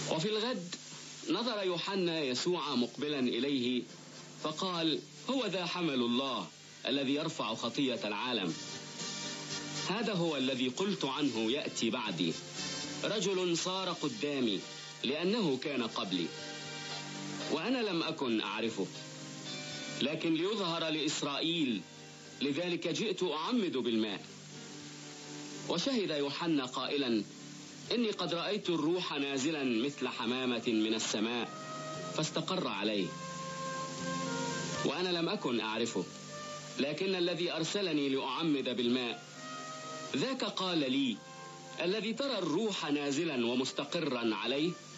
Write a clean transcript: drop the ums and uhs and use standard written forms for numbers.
وفي الغد نظر يوحنا يسوع مقبلا إليه فقال: هو ذا حمل الله الذي يرفع خطية العالم. هذا هو الذي قلت عنه يأتي بعدي، رجل صار قدامي لأنه كان قبلي، وأنا لم أكن أعرفه، لكن ليظهر لإسرائيل، لذلك جئت أعمد بالماء. وشهد يوحنا قائلا: إني قد رأيت الروح نازلا مثل حمامة من السماء فاستقر عليه، وأنا لم أكن أعرفه، لكن الذي أرسلني لأعمد بالماء ذاك قال لي: الذي ترى الروح نازلا ومستقرا عليه